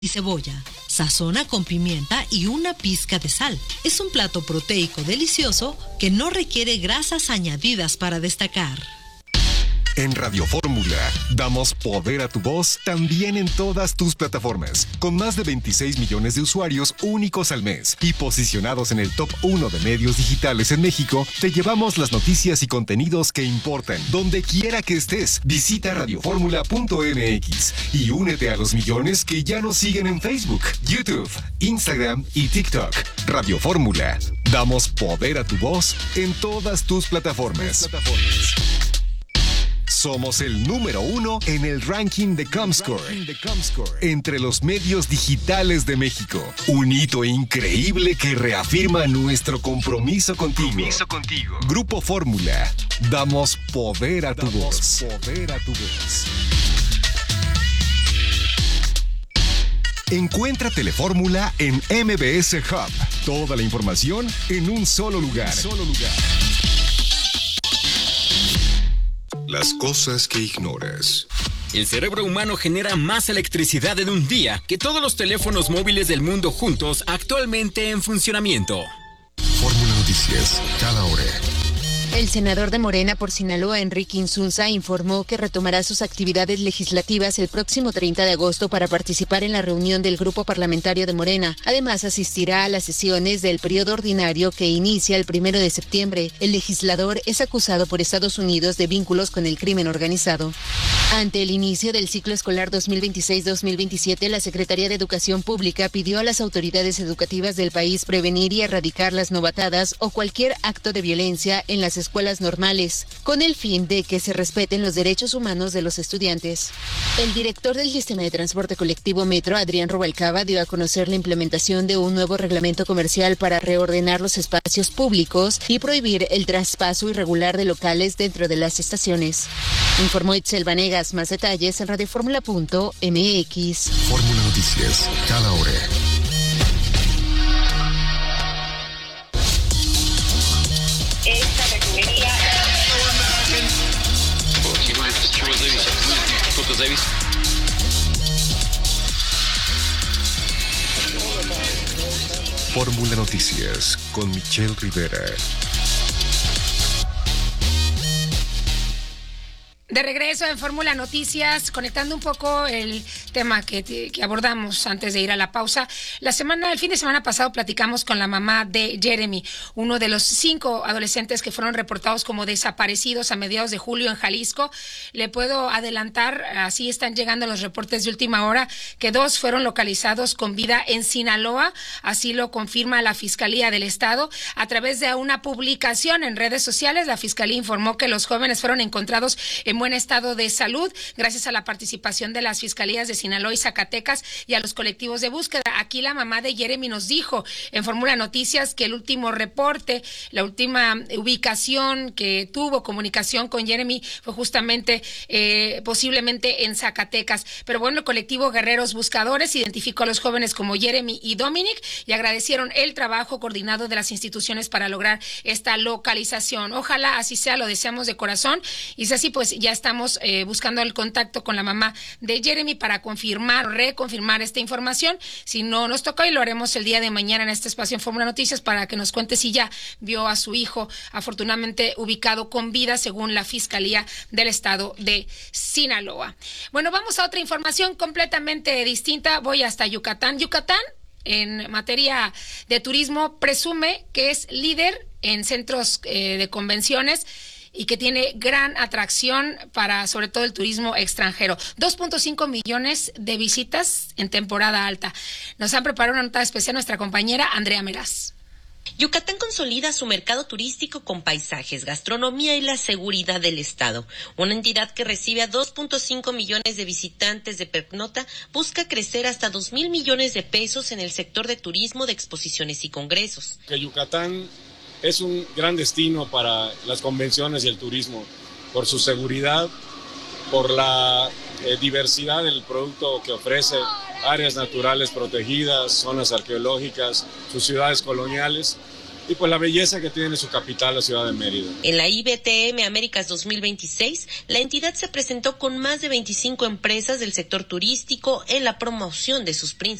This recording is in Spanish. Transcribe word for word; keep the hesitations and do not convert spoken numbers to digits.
y cebolla. Sazona con pimienta y una pizca de sal. Es un plato proteico delicioso que no requiere grasas añadidas para destacar. En Radio Fórmula, damos poder a tu voz también en todas tus plataformas, con más de veintiséis millones de usuarios únicos al mes y posicionados en el top uno de medios digitales en México. Te llevamos las noticias y contenidos que importan, donde quiera que estés. Visita radio fórmula punto m x y únete a los millones que ya nos siguen en Facebook, YouTube, Instagram y TikTok. Radio Fórmula, damos poder a tu voz en todas tus plataformas. Somos el número uno en el ranking de Comscore, entre los medios digitales de México. Un hito increíble que reafirma nuestro compromiso contigo. Compromiso contigo. Grupo Fórmula, damos poder a tu voz. Poder a tu voz. Encuentra Telefórmula en M B S Hub. Toda la información en un solo lugar. Solo lugar. Las cosas que ignoras. El cerebro humano genera más electricidad en un día que todos los teléfonos móviles del mundo juntos actualmente en funcionamiento. Fórmula Noticias, cada hora. El senador de Morena por Sinaloa, Enrique Insunza, informó que retomará sus actividades legislativas el próximo treinta de agosto para participar en la reunión del Grupo Parlamentario de Morena. Además, asistirá a las sesiones del periodo ordinario que inicia el primero de septiembre. El legislador es acusado por Estados Unidos de vínculos con el crimen organizado. Ante el inicio del ciclo escolar dos mil veintiséis dos mil veintisiete, la Secretaría de Educación Pública pidió a las autoridades educativas del país prevenir y erradicar las novatadas o cualquier acto de violencia en las escuelas normales, con el fin de que se respeten los derechos humanos de los estudiantes. El director del Sistema de Transporte Colectivo Metro, Adrián Rubalcaba, dio a conocer la implementación de un nuevo reglamento comercial para reordenar los espacios públicos y prohibir el traspaso irregular de locales dentro de las estaciones. Informó Itzel Vanegas. Más detalles en radio fórmula punto m x. Fórmula Noticias, cada hora. Esta refinería. Fórmula Noticias con Michelle Rivera. De regreso en Fórmula Noticias, conectando un poco el tema que, que abordamos antes de ir a la pausa. La semana, el fin de semana pasado platicamos con la mamá de Jeremy, uno de los cinco adolescentes que fueron reportados como desaparecidos a mediados de julio en Jalisco. Le puedo adelantar, así están llegando los reportes de última hora, que dos fueron localizados con vida en Sinaloa. Así lo confirma la Fiscalía del Estado. A través de una publicación en redes sociales, la Fiscalía informó que los jóvenes fueron encontrados en buen estado de salud gracias a la participación de las fiscalías de Sinaloa y Zacatecas y a los colectivos de búsqueda. Aquí la mamá de Jeremy nos dijo en Fórmula Noticias que el último reporte, la última ubicación que tuvo comunicación con Jeremy fue justamente eh, posiblemente en Zacatecas. Pero bueno, el colectivo Guerreros Buscadores identificó a los jóvenes como Jeremy y Dominic y agradecieron el trabajo coordinado de las instituciones para lograr esta localización. Ojalá así sea, lo deseamos de corazón, y si así, pues ya estamos eh, buscando el contacto con la mamá de Jeremy para confirmar, reconfirmar esta información. Si no nos toca, y lo haremos el día de mañana en este espacio en Fórmula Noticias para que nos cuente si ya vio a su hijo afortunadamente ubicado con vida según la Fiscalía del Estado de Sinaloa. Bueno, vamos a otra información completamente distinta. Voy hasta Yucatán. Yucatán, en materia de turismo, presume que es líder en centros eh, de convenciones y que tiene gran atracción para sobre todo el turismo extranjero. dos punto cinco millones de visitas en temporada alta. Nos han preparado una nota especial nuestra compañera Andrea Meraz. Yucatán consolida su mercado turístico con paisajes, gastronomía y la seguridad del estado. Una entidad que recibe a dos punto cinco millones de visitantes de pernocta busca crecer hasta dos mil millones de pesos en el sector de turismo, de exposiciones y congresos. Que Yucatán es un gran destino para las convenciones y el turismo, por su seguridad, por la eh, diversidad del producto que ofrece, áreas naturales protegidas, zonas arqueológicas, sus ciudades coloniales, y pues la belleza que tiene su capital, la ciudad de Mérida. En la I B T M Américas dos mil veintiséis, la entidad se presentó con más de veinticinco empresas del sector turístico en la promoción de sus principios.